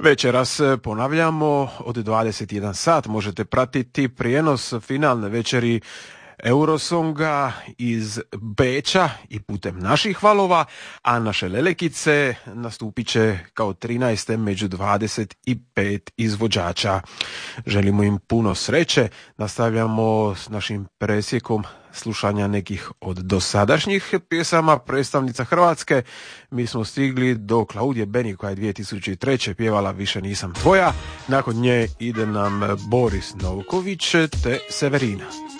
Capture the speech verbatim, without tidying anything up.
Večeras ponavljamo, od dvadeset jedan sat možete pratiti prijenos finalne večeri Eurosonga iz Beča i putem naših valova, a naše lelekice nastupit će kao trinaeste među dvadeset pet izvođača. Želimo im puno sreće. Nastavljamo s našim presjekom slušanja nekih od dosadašnjih pjesama predstavnica Hrvatske. Mi smo stigli do Klaudije Beni koja je dvije tisuće treće pjevala Više nisam tvoja. Nakon nje ide nam Boris Novković te Severina.